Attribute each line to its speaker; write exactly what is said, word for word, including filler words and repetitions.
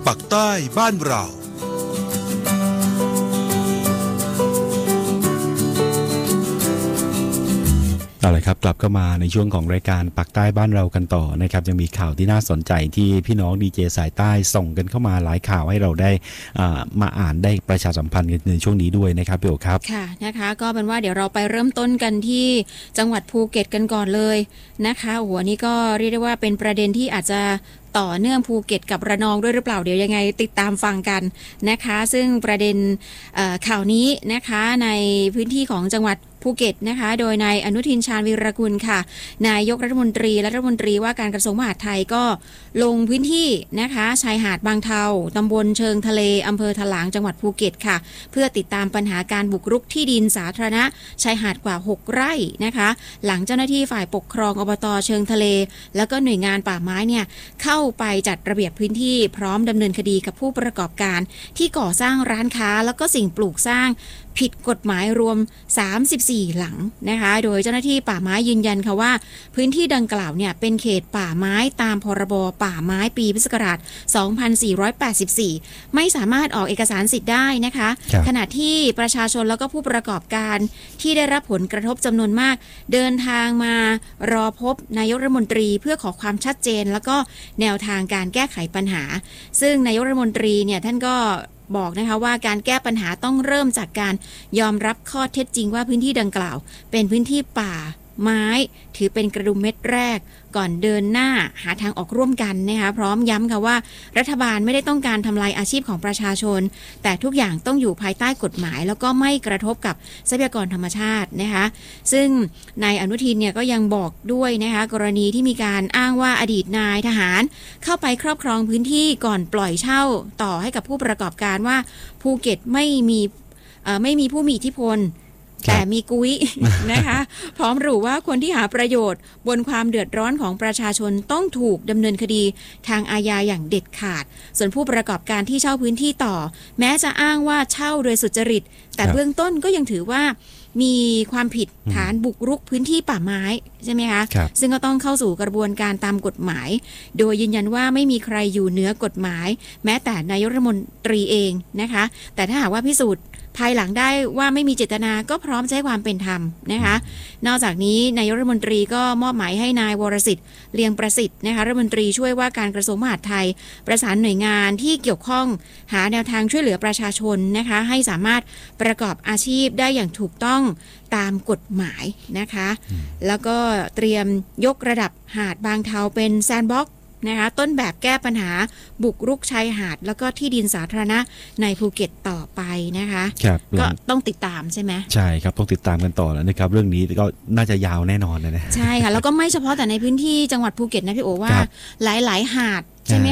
Speaker 1: ปักใต้บ้านเรา
Speaker 2: เอาละครับกลับเข้ามาในช่วงของรายการปักใต้บ้านเรากันต่อนะครับยังมีข่าวที่น่าสนใจที่พี่น้องดีเจสายใต้ส่งกันเข้ามาหลายข่าวให้เราได้มาอ่านได้ประชาสัมพันธ์กันในช่วงนี้ด้วยนะครับพี่โอครับ
Speaker 3: ค่ะนะคะก็เป็นว่าเดี๋ยวเราไปเริ่มต้นกันที่จังหวัดภูเก็ตกันก่อนเลยนะคะโอ้โหนี่ก็เรียกได้ว่าเป็นประเด็นที่อาจจะต่อเนื่องภูเก็ตกับระนองด้วยหรือเปล่าเดี๋ยวยังไงติดตามฟังกันนะคะซึ่งประเด็นข่าวนี้นะคะในพื้นที่ของจังหวัดภูเก็ตนะคะโดยนายอนุทินชาญวีรกุลค่ะนายกรัฐมนตรีและรัฐมนตรีว่าการกระทรวงมหาดไทยก็ลงพื้นที่นะคะชายหาดบางเทาตำบลเชิงทะเลอำเภอถลางจังหวัดภูเก็ตค่ะเพื่อติดตามปัญหาการบุกรุกที่ดินสาธารณะชายหาดกว่าหกไร่นะคะหลังเจ้าหน้าที่ฝ่ายปกครองอบต.เชิงทะเลแล้วก็หน่วยงานป่าไม้เนี่ยเข้าไปจัดระเบียบพื้นที่พร้อมดำเนินคดีกับผู้ประกอบการที่ก่อสร้างร้านค้าแล้วก็สิ่งปลูกสร้างผิดกฎหมายรวมสามสิบสี่หลังนะคะโดยเจ้าหน้าที่ป่าไม้ยืนยันค่ะว่าพื้นที่ดังกล่าวเนี่ยเป็นเขตป่าไม้ตามพรบป่าไม้ปีพุทธศักราชสองพันสี่ร้อยแปดสิบสี่ไม่สามารถออกเอกสารสิทธิ์ได้นะคะขณะที่ประชาชนแล้วก็ผู้ประกอบการที่ได้รับผลกระทบจำนวนมากเดินทางมารอพบนายกรัฐมนตรีเพื่อขอความชัดเจนแล้วก็แนวทางการแก้ไขปัญหาซึ่งนายกรัฐมนตรีเนี่ยท่านก็บอกนะคะว่าการแก้ปัญหาต้องเริ่มจากการยอมรับข้อเท็จจริงว่าพื้นที่ดังกล่าวเป็นพื้นที่ป่าไม้ถือเป็นกระดุมเม็ดแรกก่อนเดินหน้าหาทางออกร่วมกันนะคะพร้อมย้ำค่ะว่ารัฐบาลไม่ได้ต้องการทำลายอาชีพของประชาชนแต่ทุกอย่างต้องอยู่ภายใต้กฎหมายแล้วก็ไม่กระทบกับทรัพยากรธรรมชาตินะคะซึ่งนายอนุทินเนี่ยก็ยังบอกด้วยนะคะกรณีที่มีการอ้างว่าอดีตนายทหารเข้าไปครอบครองพื้นที่ก่อนปล่อยเช่าต่อให้กับผู้ประกอบการว่าภูเก็ตไม่มีไม่มีผู้มีอิทธิพลแต่มีกุ้ย นะคะพร้อมระบุว่าคนที่หาประโยชน์บนความเดือดร้อนของประชาชนต้องถูกดำเนินคดีทางอาญาอย่างเด็ดขาดส่วนผู้ประกอบการที่เช่าพื้นที่ต่อแม้จะอ้างว่าเช่าโดยสุจริตแต่เบื้องต้นก็ยังถือว่ามีความผิดฐานบุกรุกพื้นที่ป่าไม้ใช่ไหมคะซึ่งก็ต้องเข้าสู่กระบวนการตามกฎหมายโดยยืนยันว่าไม่มีใครอยู่เหนือกฎหมายแม้แต่นายกรัฐมนตรีเองนะคะแต่ถ้าหากว่าพิสูจน์ภายหลังได้ว่าไม่มีเจตนาก็พร้อมใช้ความเป็นธรรมนะคะนอกจากนี้นายกรัฐมนตรีก็มอบหมายให้นายวรสิทธิ์เลียงประสิทธิ์นะคะรัฐมนตรีช่วยว่าการกระทรวงมหาดไทยประสานหน่วยงานที่เกี่ยวข้องหาแนวทางช่วยเหลือประชาชนนะคะให้สามารถประกอบอาชีพได้อย่างถูกต้องตามกฎหมายนะคะแล้วก็เตรียมยกระดับหาดบางเทาเป็นแซนด์บ็อกซ์นะคะต้นแบบแก้ปัญหาบุกรุกชายหาดแล้วก็ที่ดินสาธารณะในภูเก็ตต่อไปนะคะก็ต้องติดตามใช่ไหม
Speaker 2: ใช่ครับต้องติดตามกันต่อแล้วนะครับเรื่องนี้ก็น่าจะยาวแน่นอนเลยนะ
Speaker 3: ใช่ค่ะแล้วก็ไม่เฉพาะแต่ในพื้นที่จังหวัดภูเก็ตนะพี่โอว่าหลายๆหาด